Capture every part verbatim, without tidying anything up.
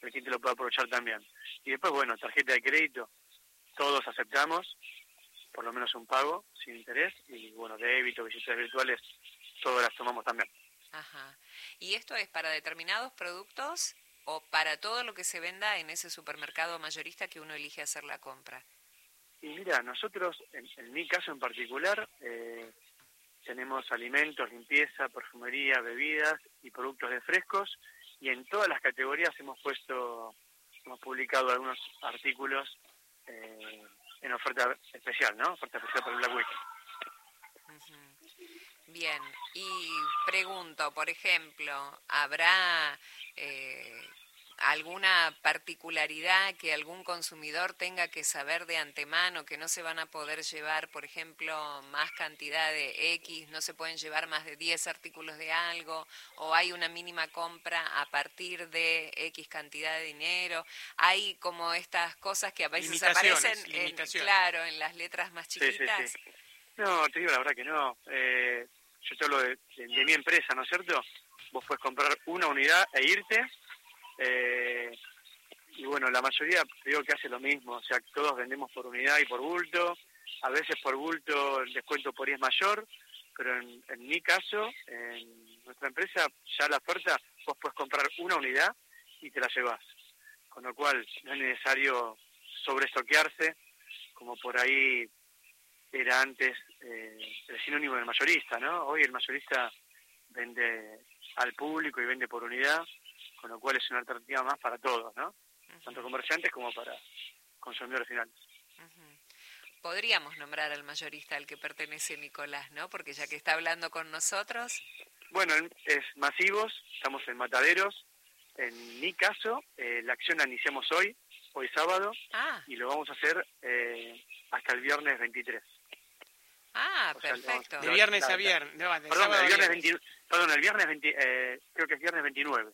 el cliente lo puede aprovechar también. Y después, bueno, tarjeta de crédito, todos aceptamos, por lo menos un pago sin interés, y bueno, débito, billeteras virtuales, todas las tomamos también. Ajá. ¿Y esto es para determinados productos o para todo lo que se venda en ese supermercado mayorista que uno elige hacer la compra? Y mira, nosotros, en, en mi caso en particular, eh, tenemos alimentos, limpieza, perfumería, bebidas y productos de frescos, y en todas las categorías hemos puesto, hemos publicado algunos artículos eh, en oferta especial, ¿no? Oferta especial para el Black Week. Uh-huh. Bien, y pregunto, por ejemplo, ¿habrá eh, alguna particularidad que algún consumidor tenga que saber de antemano, que no se van a poder llevar, por ejemplo, más cantidad de X, no se pueden llevar más de diez artículos de algo, o hay una mínima compra a partir de X cantidad de dinero? Hay como estas cosas que a veces aparecen, en, claro, en las letras más chiquitas. Sí, sí, sí. No, te digo la verdad que no. Eh, yo te hablo de, de, de mi empresa, ¿no es cierto? Vos podés comprar una unidad e irte. Eh, y bueno, la mayoría creo que hace lo mismo. O sea, todos vendemos por unidad y por bulto. A veces por bulto el descuento por ahí es mayor. Pero en, en mi caso, en nuestra empresa, ya la oferta, vos podés comprar una unidad y te la llevas. Con lo cual no es necesario sobreestoquearse, como por ahí era antes eh, el sinónimo del mayorista, ¿no? Hoy el mayorista vende al público y vende por unidad, con lo cual es una alternativa más para todos, ¿no? Uh-huh. Tanto comerciantes como para consumidores finales. Uh-huh. Podríamos nombrar al mayorista al que pertenece Nicolás, ¿no? Porque ya que está hablando con nosotros... Bueno, es Masivos, estamos en Mataderos. En mi caso, eh, la acción la iniciamos hoy, hoy sábado, ah. y lo vamos a hacer eh, hasta el viernes veintitrés. Ah, o perfecto. Sea, de viernes la, a viernes. No, de perdón, el viernes viernes. veinte, perdón, el viernes veinte, eh, creo que es viernes veintinueve.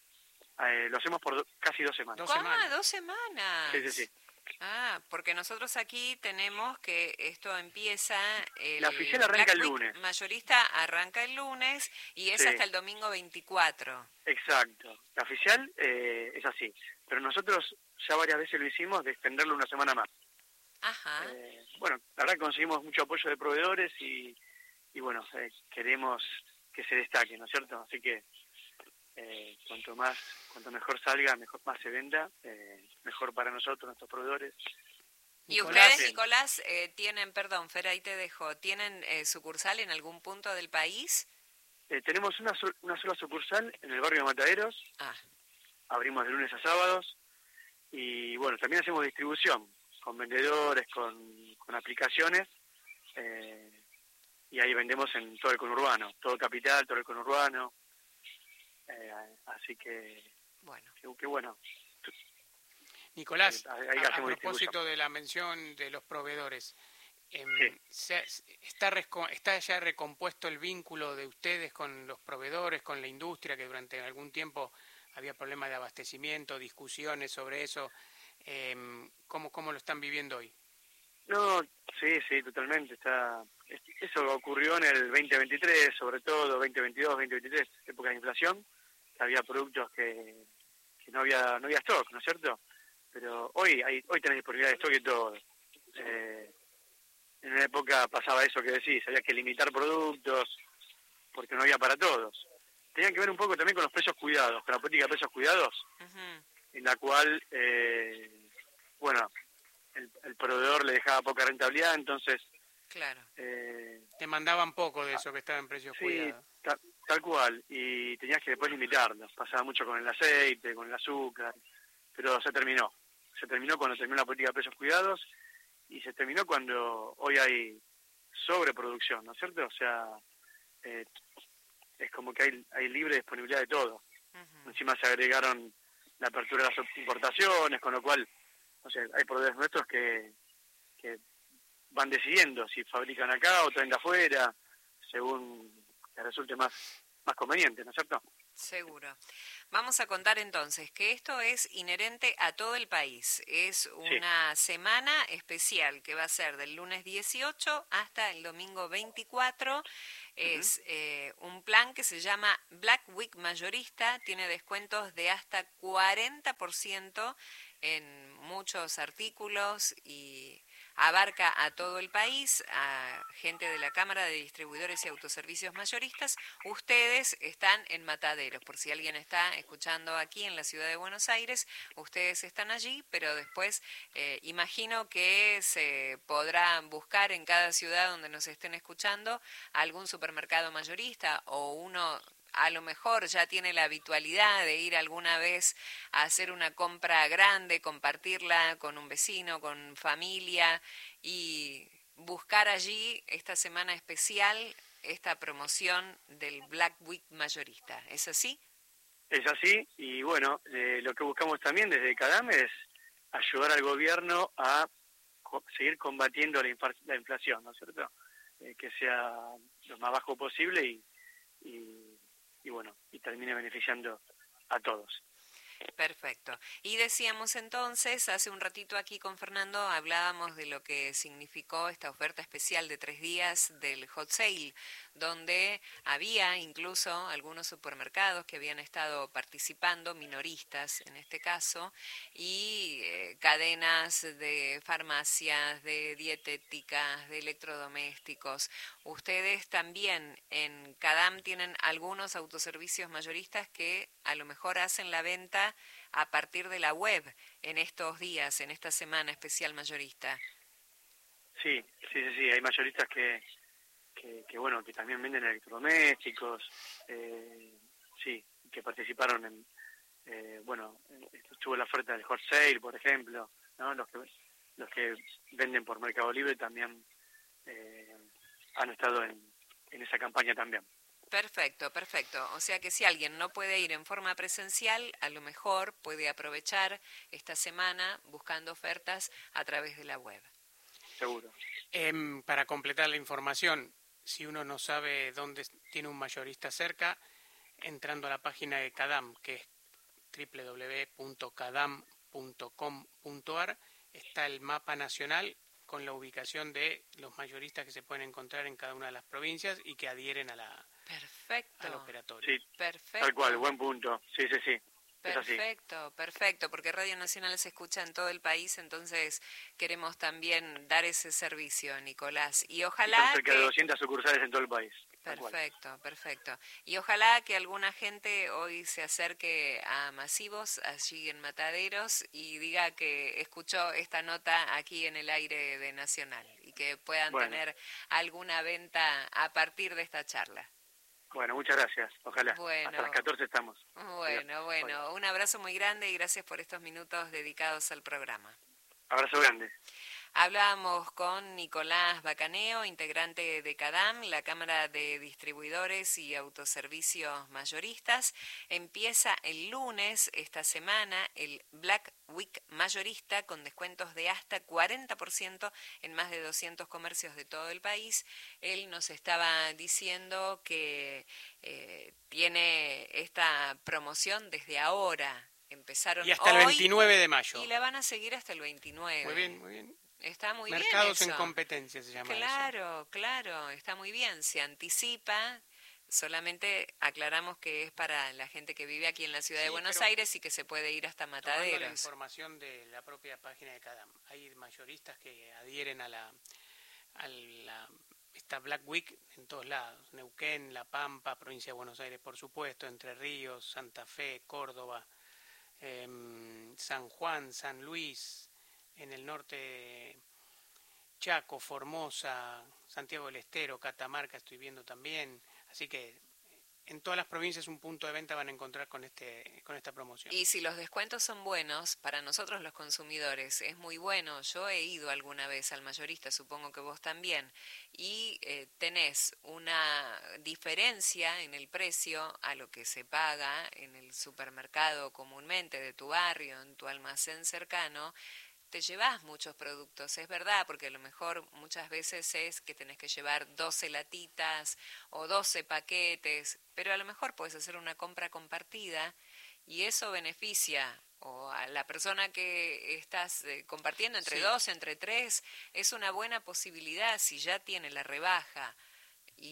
Eh, lo hacemos por do, casi dos semanas. Dos semanas. Ah, dos semanas. Sí, sí, sí. Ah, porque nosotros aquí tenemos que esto empieza... El la oficial arranca Black el lunes. Week mayorista arranca el lunes y es sí. hasta el domingo veinticuatro. Exacto. La oficial eh, es así. Pero nosotros ya varias veces lo hicimos de extenderlo una semana más. Ajá. Eh, bueno, la verdad que conseguimos mucho apoyo de proveedores y, y bueno, eh, queremos que se destaque, ¿no es cierto? Así que eh, cuanto más, cuanto mejor salga, mejor más se venda, eh, mejor para nosotros, nuestros proveedores. Y Nicolás, ustedes, Nicolás, eh, tienen, perdón, Fer, ahí te dejo, ¿tienen eh, sucursal en algún punto del país? Eh, tenemos una, una sola sucursal en el barrio de Mataderos. Ah. Abrimos de lunes a sábados y bueno, también hacemos distribución con vendedores, con, con aplicaciones, eh, y ahí vendemos en todo el conurbano, todo Capital, todo el conurbano, eh, así que, bueno, que, que bueno. Nicolás, ahí, ahí a, a propósito de la mención de los proveedores, eh, sí. se, está, ¿está ya recompuesto el vínculo de ustedes con los proveedores, con la industria, que durante algún tiempo había problemas de abastecimiento, discusiones sobre eso? Eh, ¿cómo, ¿Cómo lo están viviendo hoy? No, sí, sí, totalmente. Está Eso ocurrió en el veinte veintitrés, sobre todo veinte veintidós, veinte veintitrés, época de inflación. Había productos que, que no había no había stock, ¿no es cierto? Pero hoy hay hoy tenés disponibilidad de stock y todo. Eh, en una época pasaba eso que decís, había que limitar productos porque no había para todos. Tenía que ver un poco también con los precios cuidados, con la política de precios cuidados, uh-huh. en la cual, eh, bueno, el, el proveedor le dejaba poca rentabilidad, entonces... Claro. Eh, Te mandaban poco de eso que estaba en precios sí, cuidados. Ta, tal cual, y tenías que después limitarlos. Pasaba mucho con el aceite, con el azúcar, pero se terminó. Se terminó cuando terminó la política de precios cuidados y se terminó cuando hoy hay sobreproducción, ¿no es cierto? O sea, eh, es como que hay, hay libre disponibilidad de todo. Uh-huh. Encima se agregaron la apertura de las importaciones, con lo cual, no sé, hay proveedores nuestros que, que van decidiendo si fabrican acá o traen de afuera, según les resulte más, más conveniente, ¿no es cierto? Seguro. Vamos a contar entonces que esto es inherente a todo el país. Es una sí. semana especial que va a ser del lunes dieciocho hasta el domingo veinticuatro. Es eh, un plan que se llama Black Week Mayorista, tiene descuentos de hasta cuarenta por ciento en muchos artículos y abarca a todo el país, a gente de la Cámara de Distribuidores y Autoservicios Mayoristas. Ustedes están en Mataderos, por si alguien está escuchando aquí en la ciudad de Buenos Aires, ustedes están allí, pero después eh, imagino que se podrá buscar en cada ciudad donde nos estén escuchando algún supermercado mayorista o uno a lo mejor ya tiene la habitualidad de ir alguna vez a hacer una compra grande, compartirla con un vecino, con familia y buscar allí esta semana especial, esta promoción del Black Week mayorista. ¿Es así? Es así y bueno, eh, lo que buscamos también desde CADAM es ayudar al gobierno a co- seguir combatiendo la, infla- la inflación, ¿no es cierto? Eh, que sea lo más bajo posible y, y y bueno, y termine beneficiando a todos. Perfecto. Y decíamos entonces, hace un ratito aquí con Fernando hablábamos de lo que significó esta oferta especial de tres días del Hot Sale, donde había incluso algunos supermercados que habían estado participando, minoristas en este caso, y eh, cadenas de farmacias, de dietéticas, de electrodomésticos. Ustedes también en CADAM tienen algunos autoservicios mayoristas que a lo mejor hacen la venta a partir de la web en estos días, en esta semana especial mayorista. Sí, sí, sí, sí, hay mayoristas que, que, que bueno, que también venden electrodomésticos, eh, sí, que participaron en, eh, bueno, estuvo la oferta del hot sale, por ejemplo, ¿no? Los que los que venden por Mercado Libre también eh, han estado en, en esa campaña también. Perfecto, perfecto. O sea que si alguien no puede ir en forma presencial, a lo mejor puede aprovechar esta semana buscando ofertas a través de la web. Seguro. Eh, para completar la información, si uno no sabe dónde tiene un mayorista cerca, entrando a la página de CADAM, que es doble u doble u doble u punto cadam punto com punto a r, está el mapa nacional con la ubicación de los mayoristas que se pueden encontrar en cada una de las provincias y que adhieren a la Perfecto. al operatorio. Sí, perfecto. Tal cual, buen punto. Sí, sí, sí. Perfecto, perfecto, porque Radio Nacional se escucha en todo el país, entonces queremos también dar ese servicio, Nicolás. Y ojalá Están cerca que... de doscientas sucursales en todo el país. Perfecto, perfecto. Y ojalá que alguna gente hoy se acerque a Masivos, allí en Mataderos, y diga que escuchó esta nota aquí en el aire de Nacional y que puedan bueno. tener alguna venta a partir de esta charla. Bueno, muchas gracias. Ojalá. Bueno, hasta las catorce estamos. Bueno, bueno. Un abrazo muy grande y gracias por estos minutos dedicados al programa. Abrazo grande. Hablábamos con Nicolás Bacaneo, integrante de CADAM, la Cámara de Distribuidores y Autoservicios Mayoristas. Empieza el lunes, esta semana, el Black Week Mayorista con descuentos de hasta cuarenta por ciento en más de doscientos comercios de todo el país. Él nos estaba diciendo que eh, tiene esta promoción desde ahora. Empezaron y hasta hoy el veintinueve de mayo. Y la van a seguir hasta el veintinueve. Muy bien, muy bien. Está muy Mercados bien en eso. competencia se llama Claro, eso. claro, está muy bien. Se anticipa, solamente aclaramos que es para la gente que vive aquí en la ciudad sí, de Buenos Aires y que se puede ir hasta Mataderos. Tomando la información de la propia página de CADAM, hay mayoristas que adhieren a la, a la esta Black Week en todos lados. Neuquén, La Pampa, provincia de Buenos Aires, por supuesto, Entre Ríos, Santa Fe, Córdoba, eh, San Juan, San Luis, en el norte Chaco, Formosa, Santiago del Estero, Catamarca estoy viendo también, así que en todas las provincias un punto de venta van a encontrar con este con esta promoción. Y si los descuentos son buenos, para nosotros los consumidores es muy bueno. Yo he ido alguna vez al mayorista, supongo que vos también, y eh, tenés una diferencia en el precio a lo que se paga en el supermercado comúnmente de tu barrio, en tu almacén cercano. Te llevas muchos productos, es verdad, porque a lo mejor muchas veces es que tenés que llevar doce latitas o doce paquetes, pero a lo mejor puedes hacer una compra compartida y eso beneficia o a la persona que estás eh, compartiendo entre sí. dos, entre tres, es una buena posibilidad si ya tiene la rebaja y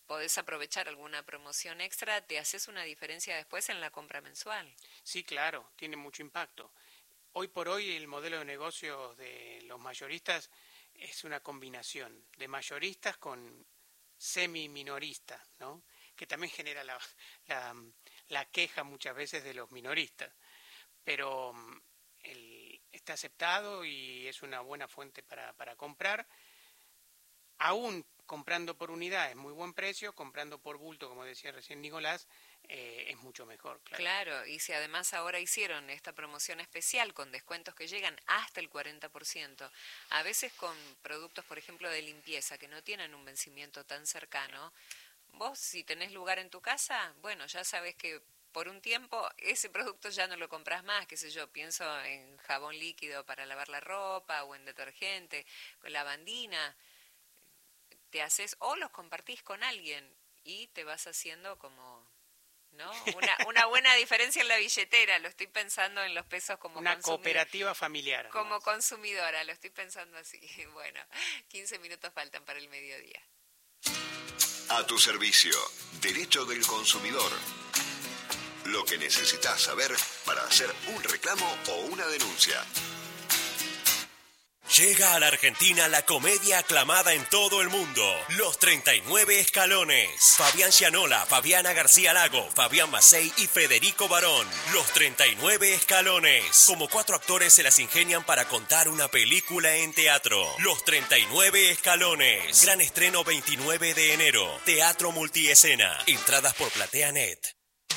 podés aprovechar alguna promoción extra, te haces una diferencia después en la compra mensual. Sí, claro, tiene mucho impacto. Hoy por hoy el modelo de negocios de los mayoristas es una combinación de mayoristas con semi-minoristas, ¿no? Que también genera la, la, la queja muchas veces de los minoristas. Pero el, está aceptado y es una buena fuente para, para comprar. Aún comprando por unidad es muy buen precio, comprando por bulto, como decía recién Nicolás, eh, es mucho mejor. Claro. Claro, y si además ahora hicieron esta promoción especial con descuentos que llegan hasta el cuarenta por ciento, a veces con productos, por ejemplo, de limpieza que no tienen un vencimiento tan cercano, vos si tenés lugar en tu casa, bueno, ya sabés que por un tiempo ese producto ya no lo compras más, qué sé yo, pienso en jabón líquido para lavar la ropa o en detergente, con lavandina, te haces o los compartís con alguien y te vas haciendo como, ¿no? Una, una buena diferencia en la billetera, lo estoy pensando en los pesos como una cooperativa familiar. Como más. consumidora, lo estoy pensando así. Bueno, quince minutos faltan para el mediodía. A tu servicio, Derecho del Consumidor. Lo que necesitas saber para hacer un reclamo o una denuncia. Llega a la Argentina la comedia aclamada en todo el mundo, Los treinta y nueve Escalones. Fabián Gianola, Fabiana García Lago, Fabián Macei y Federico Barón. Los treinta y nueve Escalones. Como cuatro actores se las ingenian para contar una película en teatro. Los treinta y nueve Escalones. Gran estreno veintinueve de enero. Teatro Multiescena. Entradas por PlateaNet.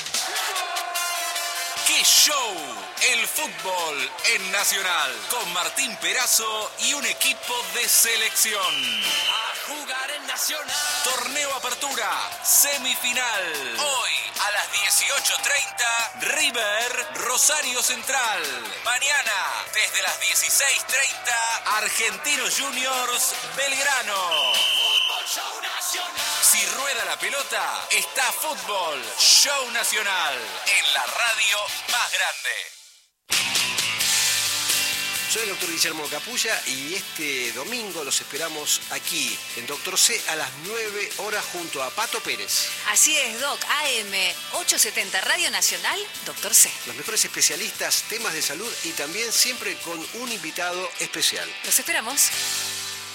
¡Qué show! El fútbol en Nacional, con Martín Perazo y un equipo de selección. A jugar en Nacional. Torneo Apertura, semifinal. Hoy a las dieciocho treinta, River, Rosario Central. Mañana, desde las dieciséis treinta, Argentinos Juniors, Belgrano. Fútbol Show Nacional. Si rueda la pelota, está Fútbol Show Nacional, en la radio más grande. Soy el doctor Guillermo Capulla y este domingo los esperamos aquí en Doctor C a las nueve horas junto a Pato Pérez. Así es, Doc, A M ochocientos setenta Radio Nacional, Doctor C. Los mejores especialistas, temas de salud y también siempre con un invitado especial. Los esperamos.